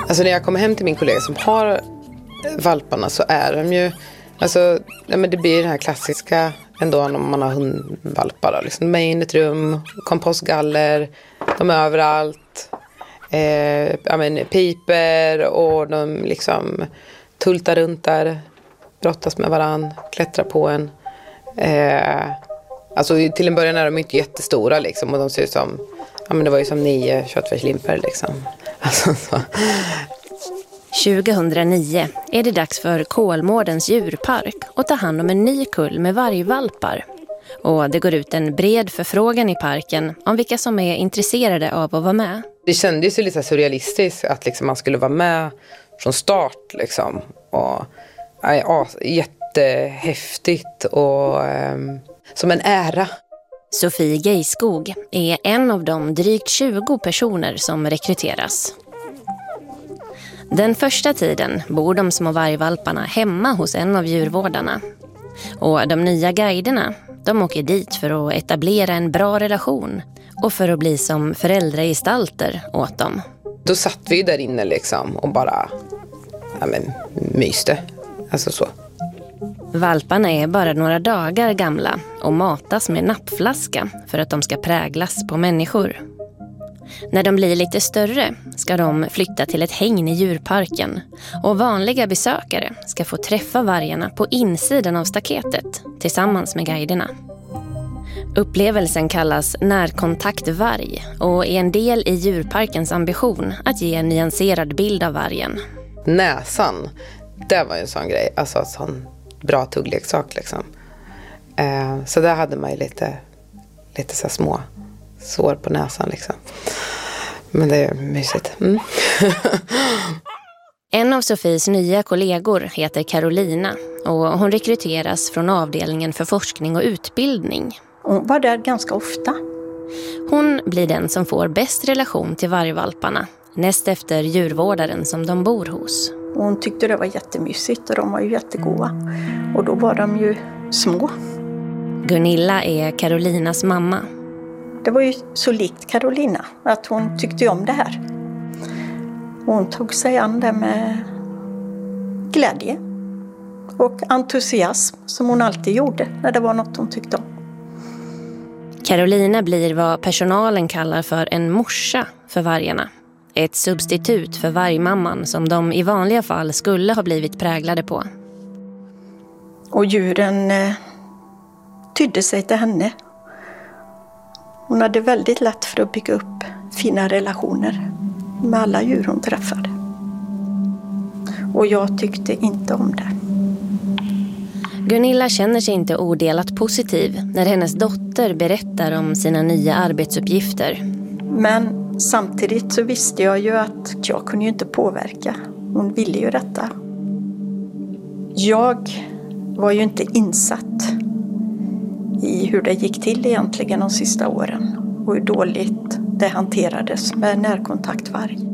Alltså när jag kommer hem till min kollega som har valparna så är de ju, alltså, ja, men det blir det här klassiska ändå om man har hundvalpar då, liksom. De är i ett rum, kompostgaller, de är överallt, ja, men piper och de liksom tultar runt där, brottas med varann, klättrar på en. Alltså till en början är de inte jättestora liksom, och de ser ut som, ja men det var ju som 9 köttfärslimper liksom. Alltså, så. 2009 är det dags för Kolmårdens djurpark att ta hand om en ny kull med vargvalpar. Och det går ut en bred förfrågan i parken om vilka som är intresserade av att vara med. Det kändes ju lite surrealistiskt att liksom man skulle vara med från start liksom. Och ja, jättehäftigt och som en ära. Sofie Geiskog är en av de drygt 20 personer som rekryteras. Den första tiden bor de små vargvalparna hemma hos en av djurvårdarna. Och de nya guiderna, de åker dit för att etablera en bra relation och för att bli som föräldragestalter åt dem. Då satt vi där inne liksom och bara myste. Alltså så. Valparna är bara några dagar gamla och matas med nappflaska för att de ska präglas på människor. När de blir lite större ska de flytta till ett hägn i djurparken och vanliga besökare ska få träffa vargarna på insidan av staketet tillsammans med guiderna. Upplevelsen kallas närkontaktvarg och är en del i djurparkens ambition att ge en nyanserad bild av vargen. Näsan, det var ju en sån grej, alltså en sån bra tuggleksak liksom. Så där hade man ju lite så små sår på näsan liksom. Men det är mysigt. Mm. En av Sofies nya kollegor heter Carolina och hon rekryteras från avdelningen för forskning och utbildning. Hon var där ganska ofta. Hon blir den som får bäst relation till vargvalparna, näst efter djurvårdaren som de bor hos. Hon tyckte det var jättemysigt och de var ju jättegoda. Och då var de ju små. Gunilla är Carolinas mamma. Det var ju så likt Carolina att hon tyckte om det här. Hon tog sig an det med glädje och entusiasm som hon alltid gjorde när det var något hon tyckte om. Carolina blir vad personalen kallar för en morsa för vargarna. Ett substitut för vargmamman som de i vanliga fall skulle ha blivit präglade på. Och djuren tydde sig till henne. Hon hade väldigt lätt för att bygga upp fina relationer med alla djur hon träffade. Och jag tyckte inte om det. Gunilla känner sig inte odelat positiv när hennes dotter berättar om sina nya arbetsuppgifter. Men samtidigt så visste jag ju att jag kunde ju inte påverka. Hon ville ju detta. Jag var ju inte insatt i hur det gick till egentligen de sista åren och hur dåligt det hanterades med närkontaktvarg.